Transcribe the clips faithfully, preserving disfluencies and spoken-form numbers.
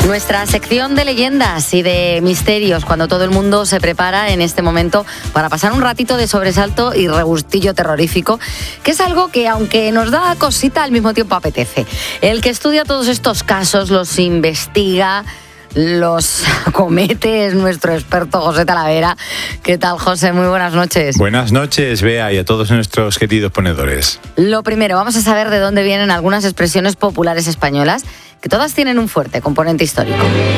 Nuestra sección de leyendas y de misterios, cuando todo el mundo se prepara en este momento para pasar un ratito de sobresalto y regustillo terrorífico, que es algo que, aunque nos da cosita, al mismo tiempo apetece. El que estudia todos estos casos, los investiga, los acomete, es nuestro experto José Talavera. ¿Qué tal, José? Muy buenas noches. Buenas noches, Bea, y a todos nuestros queridos ponedores. Lo primero, vamos a saber de dónde vienen algunas expresiones populares españolas, que todas tienen un fuerte componente histórico.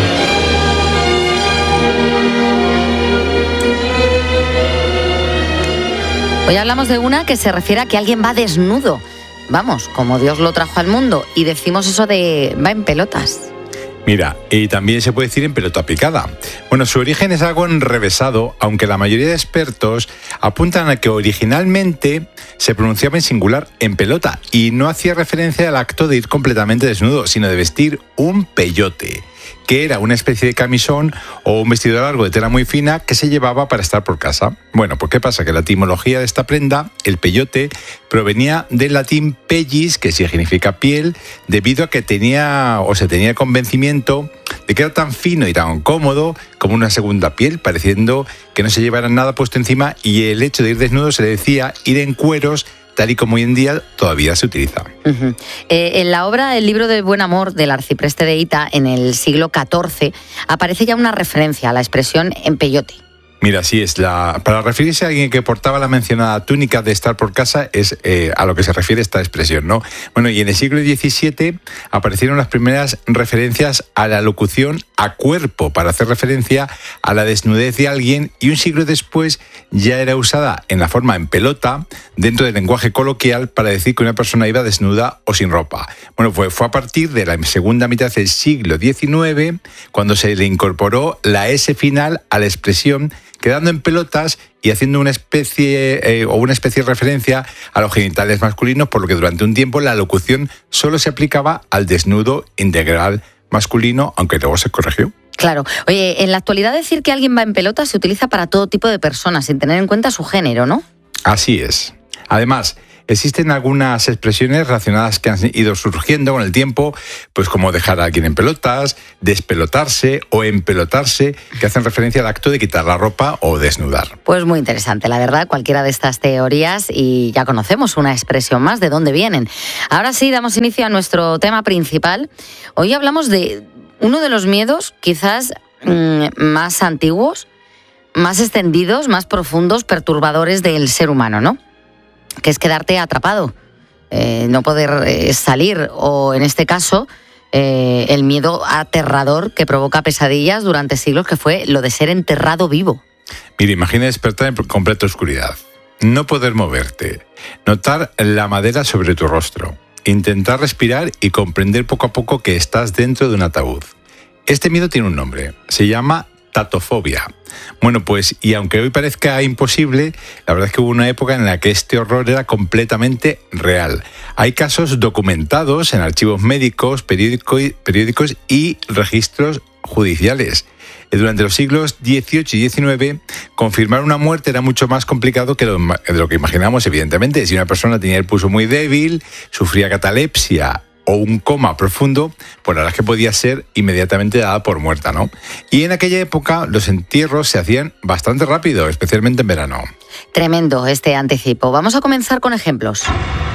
Hoy hablamos de una que se refiere a que alguien va desnudo. Vamos, como Dios lo trajo al mundo, y decimos eso de va en pelotas. Mira, y también se puede decir en pelota picada. Bueno, su origen es algo enrevesado, aunque la mayoría de expertos apuntan a que originalmente se pronunciaba en singular en pelota y no hacía referencia al acto de ir completamente desnudo, sino de vestir un peyote, que era una especie de camisón o un vestido largo de tela muy fina que se llevaba para estar por casa. Bueno, pues ¿qué pasa? Que la etimología de esta prenda, el peyote, provenía del latín pellis, que significa piel, debido a que tenía o se tenía convencimiento de que era tan fino y tan cómodo como una segunda piel, pareciendo que no se llevara nada puesto encima, y el hecho de ir desnudo se le decía ir en cueros, tal y como hoy en día todavía se utiliza. Uh-huh. Eh, en la obra El libro del buen amor del arcipreste de Hita, en el siglo catorce, aparece ya una referencia a la expresión en peyote. Mira, así es. La, para referirse a alguien que portaba la mencionada túnica de estar por casa es eh, a lo que se refiere esta expresión, ¿no? Bueno, y en el siglo diecisiete aparecieron las primeras referencias a la locución a cuerpo, para hacer referencia a la desnudez de alguien, y un siglo después ya era usada en la forma en pelota, dentro del lenguaje coloquial, para decir que una persona iba desnuda o sin ropa. Bueno, pues fue a partir de la segunda mitad del siglo diecinueve cuando se le incorporó la S final a la expresión, quedando en pelotas y haciendo una especie eh, o una especie de referencia a los genitales masculinos, por lo que durante un tiempo la locución solo se aplicaba al desnudo integral masculino, aunque luego se corrigió. Claro. Oye, en la actualidad decir que alguien va en pelotas se utiliza para todo tipo de personas, sin tener en cuenta su género, ¿no? Así es. Además, existen algunas expresiones relacionadas que han ido surgiendo con el tiempo, pues como dejar a alguien en pelotas, despelotarse o empelotarse, que hacen referencia al acto de quitar la ropa o desnudar. Pues muy interesante, la verdad, cualquiera de estas teorías, y ya conocemos una expresión más de dónde vienen. Ahora sí, damos inicio a nuestro tema principal. Hoy hablamos de uno de los miedos quizás mmm, más antiguos, más extendidos, más profundos, perturbadores del ser humano, ¿no? Que es quedarte atrapado, eh, no poder eh, salir, o en este caso, eh, el miedo aterrador que provoca pesadillas durante siglos, que fue lo de ser enterrado vivo. Mira, imagina despertar en completa oscuridad, no poder moverte, notar la madera sobre tu rostro, intentar respirar y comprender poco a poco que estás dentro de un ataúd. Este miedo tiene un nombre, se llama tatofobia. Bueno, pues, y aunque hoy parezca imposible, la verdad es que hubo una época en la que este horror era completamente real. Hay casos documentados en archivos médicos, periódico, periódicos y registros judiciales. Durante los siglos dieciocho y diecinueve, confirmar una muerte era mucho más complicado que lo, de lo que imaginamos, evidentemente. Si una persona tenía el pulso muy débil, sufría catalepsia o un coma profundo, pues la verdad es que podía ser inmediatamente dada por muerta, ¿no? Y en aquella época los entierros se hacían bastante rápido, especialmente en verano. Tremendo este anticipo. Vamos a comenzar con ejemplos.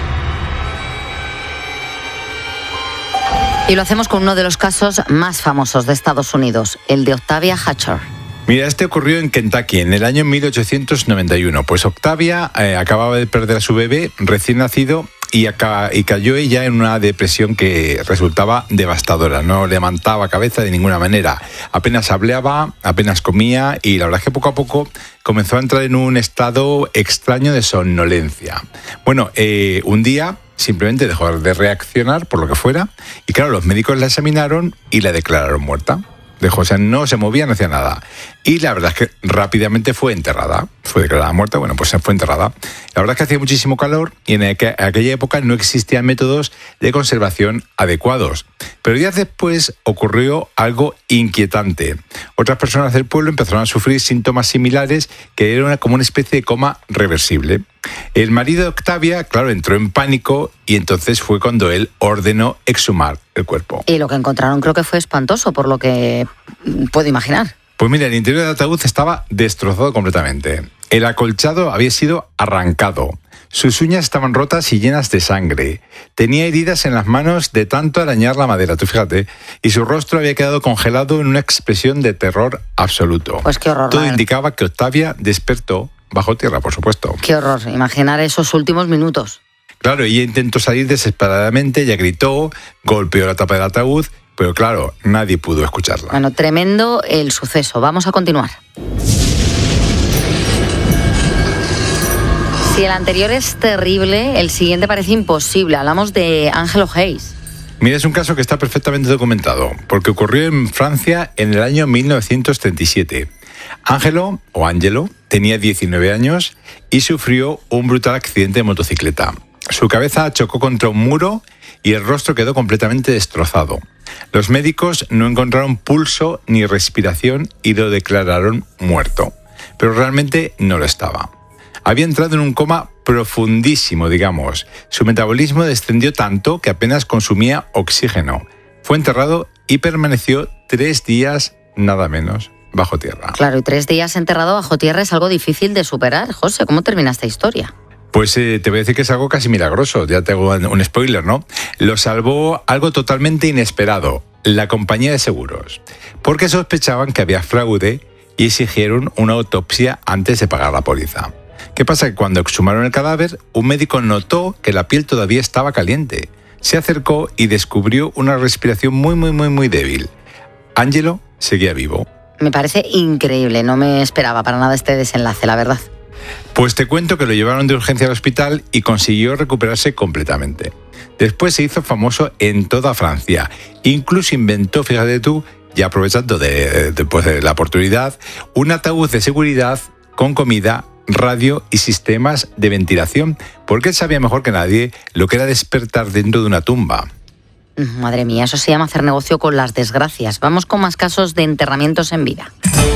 Y lo hacemos con uno de los casos más famosos de Estados Unidos, el de Octavia Hatcher. Mira, este ocurrió en Kentucky en el año mil ochocientos noventa y uno. Pues Octavia eh, acababa de perder a su bebé recién nacido y, acá, y cayó ella en una depresión que resultaba devastadora. No levantaba cabeza de ninguna manera. Apenas hablaba, apenas comía, y la verdad es que poco a poco comenzó a entrar en un estado extraño de somnolencia. Bueno, eh, un día simplemente dejó de reaccionar por lo que fuera, y claro, los médicos la examinaron y la declararon muerta. Dejó, o sea, no se movía, no hacía nada. Y la verdad es que rápidamente fue enterrada. fue declarada muerta, bueno, pues fue enterrada. La verdad es que hacía muchísimo calor y en aquella época no existían métodos de conservación adecuados. Pero días después ocurrió algo inquietante. Otras personas del pueblo empezaron a sufrir síntomas similares que eran como una especie de coma reversible. El marido de Octavia, claro, entró en pánico y entonces fue cuando él ordenó exhumar el cuerpo. Y lo que encontraron creo que fue espantoso, por lo que puedo imaginar. Pues mira, el interior del ataúd estaba destrozado completamente. El acolchado había sido arrancado. Sus uñas estaban rotas y llenas de sangre. Tenía heridas en las manos de tanto arañar la madera, tú fíjate. Y su rostro había quedado congelado en una expresión de terror absoluto. Pues qué horror. Todo indicaba que Octavia despertó bajo tierra, por supuesto. Qué horror, imaginar esos últimos minutos. Claro, ella intentó salir desesperadamente, ella gritó, golpeó la tapa del ataúd, pero claro, nadie pudo escucharla. Bueno, tremendo el suceso. Vamos a continuar. Si el anterior es terrible, el siguiente parece imposible. Hablamos de Ángelo Hayes. Mira, es un caso que está perfectamente documentado, porque ocurrió en Francia en el año mil novecientos treinta y siete. Ángelo, o Ángelo, tenía diecinueve años y sufrió un brutal accidente de motocicleta. Su cabeza chocó contra un muro y el rostro quedó completamente destrozado. Los médicos no encontraron pulso ni respiración y lo declararon muerto, pero realmente no lo estaba. Había entrado en un coma profundísimo, digamos. Su metabolismo descendió tanto que apenas consumía oxígeno. Fue enterrado y permaneció tres días, nada menos, bajo tierra. Claro, y tres días enterrado bajo tierra es algo difícil de superar. José, ¿cómo termina esta historia? Pues eh, te voy a decir que es algo casi milagroso, ya te hago un spoiler, ¿no? Lo salvó algo totalmente inesperado, la compañía de seguros, porque sospechaban que había fraude y exigieron una autopsia antes de pagar la póliza. ¿Qué pasa? Que cuando exhumaron el cadáver, un médico notó que la piel todavía estaba caliente. Se acercó y descubrió una respiración muy, muy, muy, muy débil. Ángelo seguía vivo. Me parece increíble, no me esperaba para nada este desenlace, la verdad. Pues te cuento que lo llevaron de urgencia al hospital y consiguió recuperarse completamente. Después se hizo famoso en toda Francia. Incluso inventó, fíjate tú, ya aprovechando de, de, pues de la oportunidad, un ataúd de seguridad con comida, radio y sistemas de ventilación, porque él sabía mejor que nadie lo que era despertar dentro de una tumba. Madre mía, eso se llama hacer negocio con las desgracias. Vamos con más casos de enterramientos en vida.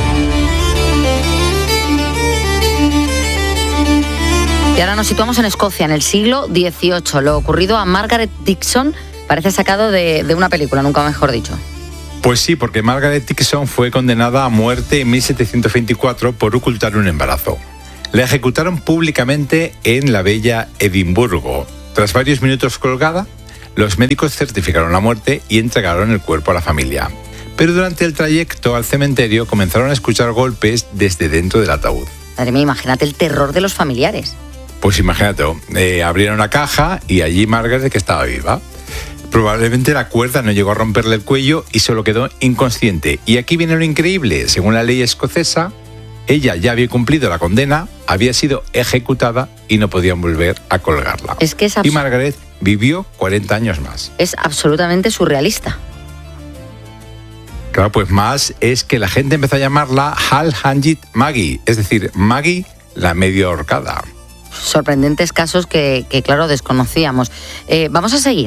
Y ahora nos situamos en Escocia, en el siglo dieciocho. Lo ocurrido a Margaret Dixon parece sacado de, de una película, nunca mejor dicho. Pues sí, porque Margaret Dixon fue condenada a muerte en mil setecientos veinticuatro por ocultar un embarazo. La ejecutaron públicamente en la bella Edimburgo. Tras varios minutos colgada, los médicos certificaron la muerte y entregaron el cuerpo a la familia. Pero durante el trayecto al cementerio comenzaron a escuchar golpes desde dentro del ataúd. Madre mía, imagínate el terror de los familiares. Pues imagínate, eh, abrieron la caja y allí Margaret, que estaba viva. Probablemente la cuerda no llegó a romperle el cuello y solo quedó inconsciente. Y aquí viene lo increíble. Según la ley escocesa, ella ya había cumplido la condena, había sido ejecutada y no podían volver a colgarla. Es que es abs- y Margaret vivió cuarenta años más. Es absolutamente surrealista. Claro, pues más es que la gente empezó a llamarla Hal Hangit Maggie, es decir, Maggie la medio ahorcada. Sorprendentes casos que, que claro, desconocíamos. Eh, vamos a seguir.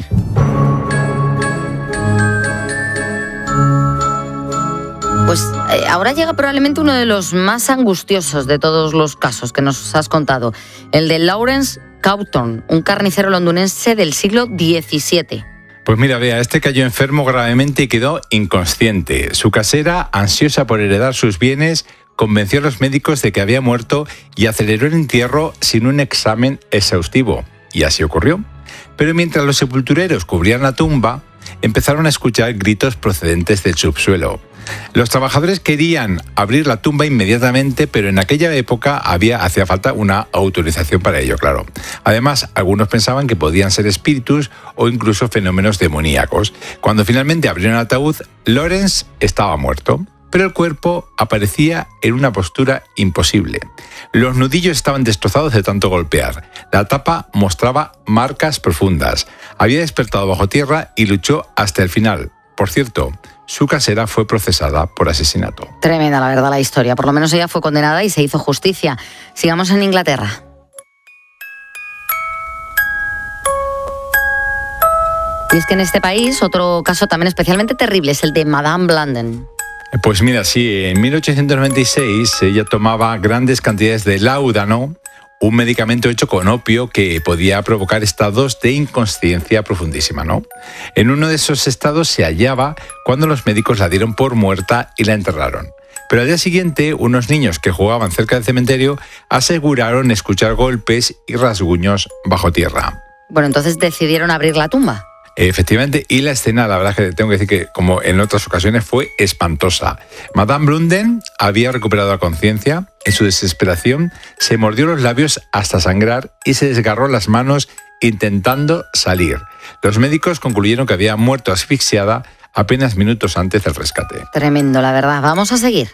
Pues eh, ahora llega probablemente uno de los más angustiosos de todos los casos que nos has contado. El de Lawrence Cawthorne, un carnicero londinense del siglo diecisiete. Pues mira, vea, este cayó enfermo gravemente y quedó inconsciente. Su casera, ansiosa por heredar sus bienes, convenció a los médicos de que había muerto y aceleró el entierro sin un examen exhaustivo. Y así ocurrió. Pero mientras los sepultureros cubrían la tumba, empezaron a escuchar gritos procedentes del subsuelo. Los trabajadores querían abrir la tumba inmediatamente, pero en aquella época había, hacía falta una autorización para ello, claro. Además, algunos pensaban que podían ser espíritus o incluso fenómenos demoníacos. Cuando finalmente abrieron el ataúd, Lawrence estaba muerto, pero el cuerpo aparecía en una postura imposible. Los nudillos estaban destrozados de tanto golpear. La tapa mostraba marcas profundas. Había despertado bajo tierra y luchó hasta el final. Por cierto, su casera fue procesada por asesinato. Tremenda, la verdad, la historia. Por lo menos ella fue condenada y se hizo justicia. Sigamos en Inglaterra. Y es que en este país otro caso también especialmente terrible es el de Madame Blunden. Pues mira, sí, en mil ochocientos noventa y seis ella tomaba grandes cantidades de láudano, un medicamento hecho con opio que podía provocar estados de inconsciencia profundísima, ¿no? En uno de esos estados se hallaba cuando los médicos la dieron por muerta y la enterraron. Pero al día siguiente, unos niños que jugaban cerca del cementerio aseguraron escuchar golpes y rasguños bajo tierra. Bueno, entonces decidieron abrir la tumba. Efectivamente, y la escena, la verdad es que tengo que decir que, como en otras ocasiones, fue espantosa. Madame Blunden había recuperado la conciencia. En su desesperación, se mordió los labios hasta sangrar y se desgarró las manos intentando salir. Los médicos concluyeron que había muerto asfixiada apenas minutos antes del rescate. Tremendo, la verdad. Vamos a seguir.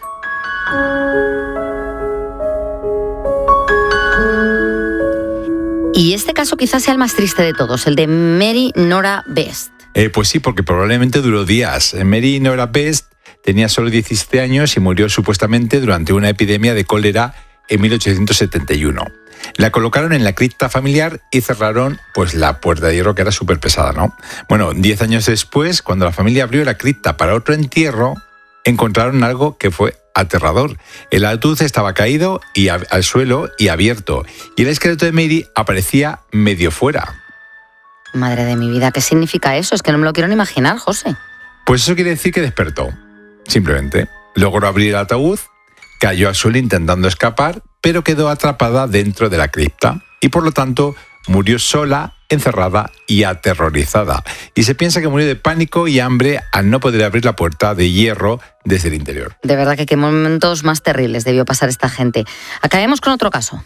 Y este caso quizás sea el más triste de todos, el de Mary Nora Best. Eh, pues sí, porque probablemente duró días. Mary Nora Best tenía solo diecisiete años y murió supuestamente durante una epidemia de cólera en mil ochocientos setenta y uno. La colocaron en la cripta familiar y cerraron pues la puerta de hierro, que era súper pesada, ¿no? Bueno, diez años después, cuando la familia abrió la cripta para otro entierro, encontraron algo que fue aterrador. El ataúd estaba caído y a, al suelo y abierto, y el esqueleto de Mary aparecía medio fuera. Madre de mi vida, ¿qué significa eso? Es que no me lo quiero ni imaginar, José. Pues eso quiere decir que despertó. Simplemente logró abrir el ataúd, cayó al suelo intentando escapar, pero quedó atrapada dentro de la cripta y por lo tanto murió sola, encerrada y aterrorizada. Y se piensa que murió de pánico y hambre al no poder abrir la puerta de hierro desde el interior. De verdad que qué momentos más terribles debió pasar esta gente. Acabemos con otro caso.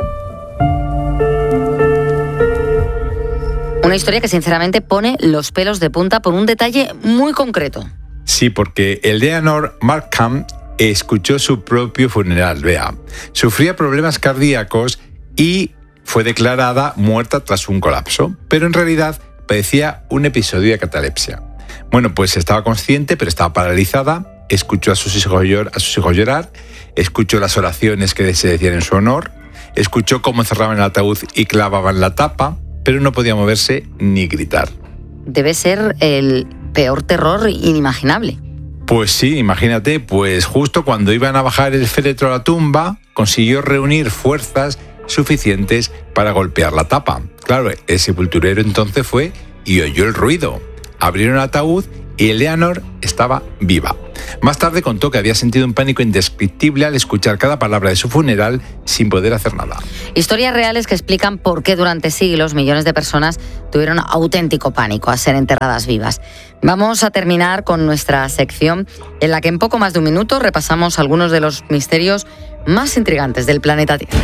Una historia que sinceramente pone los pelos de punta por un detalle muy concreto. Sí, porque Eleanor Markham escuchó su propio funeral, vea. Sufría problemas cardíacos y fue declarada muerta tras un colapso, pero en realidad padecía un episodio de catalepsia. Bueno, pues estaba consciente, pero estaba paralizada, escuchó a sus hijos llorar, a sus hijos llorar, escuchó las oraciones que se decían en su honor, escuchó cómo cerraban el ataúd y clavaban la tapa, pero no podía moverse ni gritar. Debe ser el peor terror inimaginable. Pues sí, imagínate, pues justo cuando iban a bajar el féretro a la tumba, consiguió reunir fuerzas suficientes para golpear la tapa. Claro, el sepulturero entonces fue y oyó el ruido. Abrieron el ataúd y Eleanor estaba viva. Más tarde contó que había sentido un pánico indescriptible al escuchar cada palabra de su funeral sin poder hacer nada. Historias reales que explican por qué durante siglos millones de personas tuvieron auténtico pánico a ser enterradas vivas. Vamos a terminar con nuestra sección en la que en poco más de un minuto repasamos algunos de los misterios más intrigantes del planeta Tierra.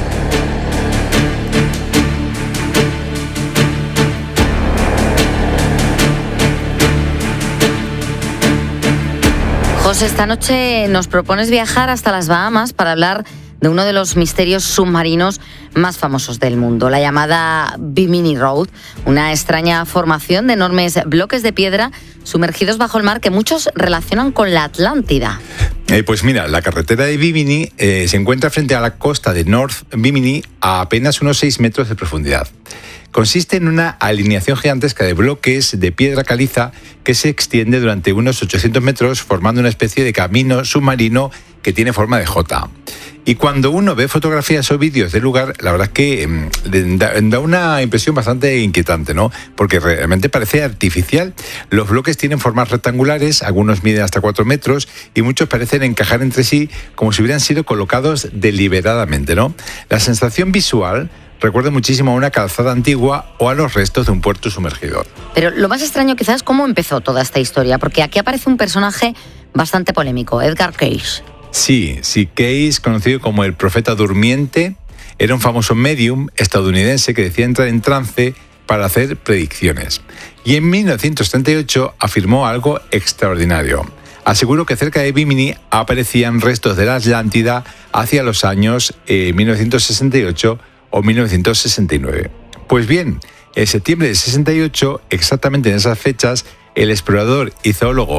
José, esta noche nos propones viajar hasta las Bahamas para hablar de uno de los misterios submarinos más famosos del mundo, la llamada Bimini Road, una extraña formación de enormes bloques de piedra sumergidos bajo el mar que muchos relacionan con la Atlántida. Eh, pues mira, la carretera de Bimini eh, se encuentra frente a la costa de North Bimini a apenas unos seis metros de profundidad. Consiste en una alineación gigantesca de bloques de piedra caliza que se extiende durante unos ochocientos metros formando una especie de camino submarino que tiene forma de J. Y cuando uno ve fotografías o vídeos del lugar, la verdad es que eh, da, da una impresión bastante inquietante, ¿no? Porque realmente parece artificial. Los bloques tienen formas rectangulares, algunos miden hasta cuatro metros y muchos parecen encajar entre sí como si hubieran sido colocados deliberadamente, ¿no? La sensación visual recuerda muchísimo a una calzada antigua o a los restos de un puerto sumergido. Pero lo más extraño quizás es cómo empezó toda esta historia, porque aquí aparece un personaje bastante polémico, Edgar Cayce. Sí, sí, Cayce, conocido como el profeta durmiente, era un famoso medium estadounidense que decía entrar en trance para hacer predicciones. Y en mil novecientos treinta y ocho afirmó algo extraordinario. Aseguró que cerca de Bimini aparecían restos de la Atlántida hacia los años eh, mil novecientos sesenta y ocho o mil novecientos sesenta y nueve. Pues bien, en septiembre de sesenta y ocho, exactamente en esas fechas, el explorador y zoólogo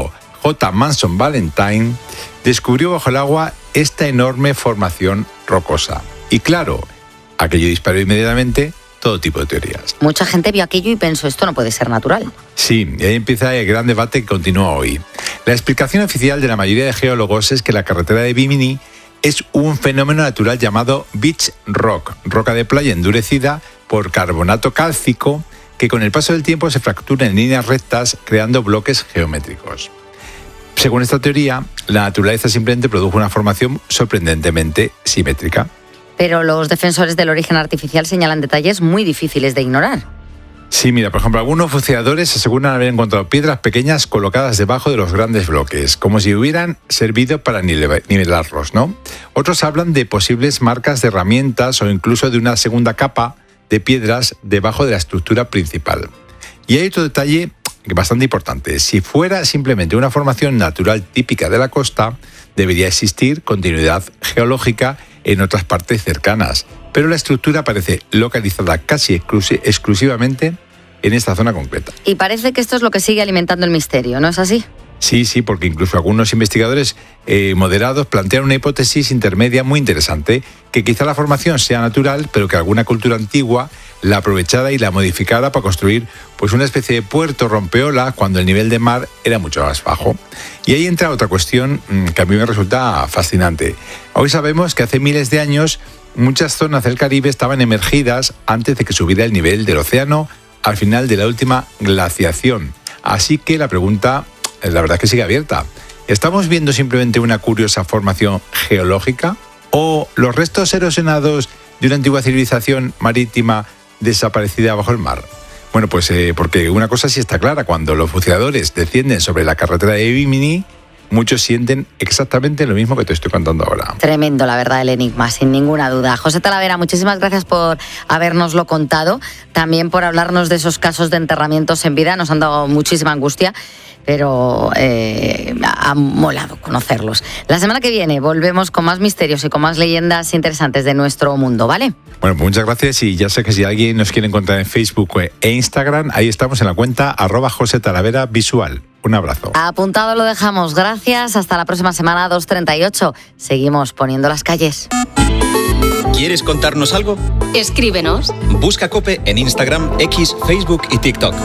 J. Manson Valentine, descubrió bajo el agua esta enorme formación rocosa. Y claro, aquello disparó inmediatamente todo tipo de teorías. Mucha gente vio aquello y pensó, esto no puede ser natural. Sí, y ahí empieza el gran debate que continúa hoy. La explicación oficial de la mayoría de geólogos es que la carretera de Bimini es un fenómeno natural llamado beach rock, roca de playa endurecida por carbonato cálcico que con el paso del tiempo se fractura en líneas rectas creando bloques geométricos. Según esta teoría, la naturaleza simplemente produjo una formación sorprendentemente simétrica. Pero los defensores del origen artificial señalan detalles muy difíciles de ignorar. Sí, mira, por ejemplo, algunos buceadores aseguran haber encontrado piedras pequeñas colocadas debajo de los grandes bloques, como si hubieran servido para nivelarlos, ¿no? Otros hablan de posibles marcas de herramientas o incluso de una segunda capa de piedras debajo de la estructura principal. Y hay otro detalle bastante importante. Si fuera simplemente una formación natural típica de la costa, debería existir continuidad geológica en otras partes cercanas, pero la estructura parece localizada casi exclusi- exclusivamente en esta zona concreta. Y parece que esto es lo que sigue alimentando el misterio, ¿no es así? Sí, sí, porque incluso algunos investigadores eh, moderados plantean una hipótesis intermedia muy interesante, que quizá la formación sea natural, pero que alguna cultura antigua la aprovechara y la modificara para construir pues una especie de puerto rompeola cuando el nivel de mar era mucho más bajo. Y ahí entra otra cuestión mmm, que a mí me resulta fascinante. Hoy sabemos que hace miles de años muchas zonas del Caribe estaban emergidas antes de que subiera el nivel del océano al final de la última glaciación. Así que la pregunta, la verdad es que sigue abierta. ¿Estamos viendo simplemente una curiosa formación geológica? ¿O los restos erosionados de una antigua civilización marítima desaparecida bajo el mar? Bueno, pues eh, porque una cosa sí está clara, cuando los buceadores descienden sobre la carretera de Bimini, muchos sienten exactamente lo mismo que te estoy contando ahora. Tremendo, la verdad, el enigma, sin ninguna duda. José Talavera, muchísimas gracias por habérnoslo contado, también por hablarnos de esos casos de enterramientos en vida, nos han dado muchísima angustia, pero eh, ha molado conocerlos. La semana que viene volvemos con más misterios y con más leyendas interesantes de nuestro mundo, ¿vale? Bueno, pues muchas gracias, y ya sé que si alguien nos quiere encontrar en Facebook e Instagram, ahí estamos en la cuenta arroba José Talavera Visual. Un abrazo. Apuntado lo dejamos. Gracias. Hasta la próxima semana, dos treinta y ocho. Seguimos poniendo las calles. ¿Quieres contarnos algo? Escríbenos. Busca COPE en Instagram, X, Facebook y TikTok.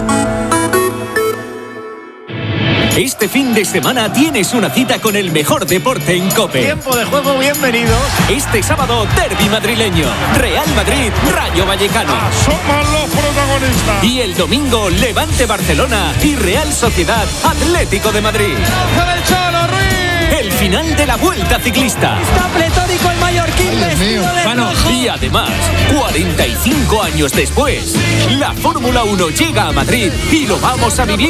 Este fin de semana tienes una cita con el mejor deporte en COPE. Tiempo de juego, bienvenidos. Este sábado, derbi madrileño. Real Madrid, Rayo Vallecano. Somos los protagonistas. Y el domingo, Levante Barcelona y Real Sociedad Atlético de Madrid. ¡Del Cholo Ruiz! El final de la Vuelta Ciclista. Está pletórico el mallorquín vestido de rojo. Y además, cuarenta y cinco años después, la Fórmula uno llega a Madrid y lo vamos a vivir